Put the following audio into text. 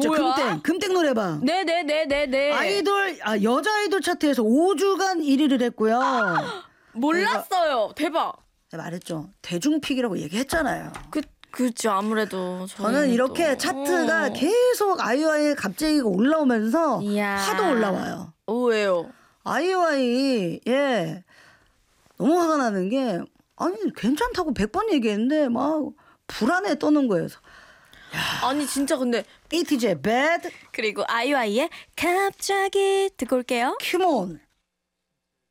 있죠. 뭐야? 금땡 노래방. 네네네네네. 여자 아이돌 차트에서 5주간 1위를 했고요. 몰랐어요. 대박. 제가 말했죠. 대중픽이라고 얘기했잖아요. 그렇죠. 아무래도 저는 이렇게 차트가 계속 아이오아이 갑자기 올라오면서 이야. 화도 올라와요. 왜요? 아이오아이 너무 화가 나는 게 아니 괜찮다고 100번 얘기했는데 막 불안해 떠는 거예요. 아니 진짜 근데 이티제 bad 그리고 아이오아이의 갑자기 듣고 올게요. come on.